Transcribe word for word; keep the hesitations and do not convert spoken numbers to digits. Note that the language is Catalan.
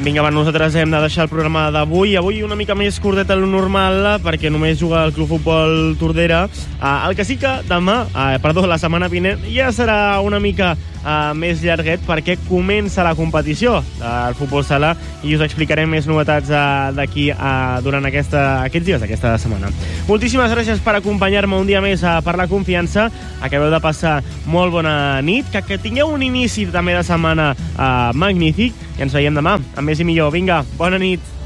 Vinga, va, nosaltres hem de deixar el programa d'avui. Avui una mica més curtet del normal, perquè només juga el Club Futbol Tordera. Uh, el que sí que demà, uh, perdó, la setmana vinent, ja serà una mica uh, més llarguet, perquè comença la competició del futbol sala i us explicarem més novetats uh, d'aquí uh, durant aquesta, aquests dies, aquesta setmana. Moltíssimes gràcies per acompanyar-me un dia més uh, per la confiança. Acabeu de passar molt bona nit, que, que tingueu un inici també de setmana uh, magnífic, i ens veiem demà amb més i millor. Vinga, bona nit.